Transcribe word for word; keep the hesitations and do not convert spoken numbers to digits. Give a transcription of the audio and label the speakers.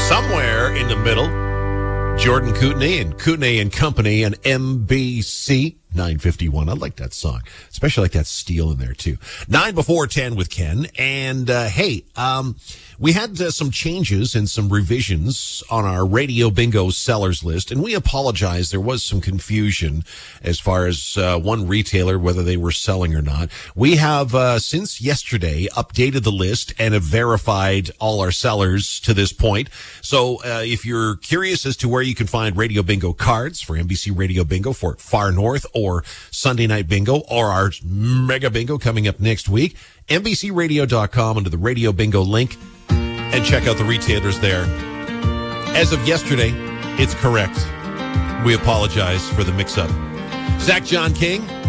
Speaker 1: somewhere in the middle, Jordan Kootenay and Kootenay and Company and M B C nine fifty-one. I like that song, especially like that steel in there too. Nine before ten with Ken. And uh, hey, um, we had uh, some changes and some revisions on our Radio Bingo sellers list, and we apologize. There was some confusion as far as uh, one retailer, whether they were selling or not. We have, uh, since yesterday, updated the list and have verified all our sellers to this point. So uh, if you're curious as to where you can find Radio Bingo cards for N B C Radio Bingo for Far North or Sunday Night Bingo or our Mega Bingo coming up next week, N B C radio dot com under the Radio Bingo link, and check out the retailers there. As of yesterday, it's correct. We apologize for the mix-up. Zach John King,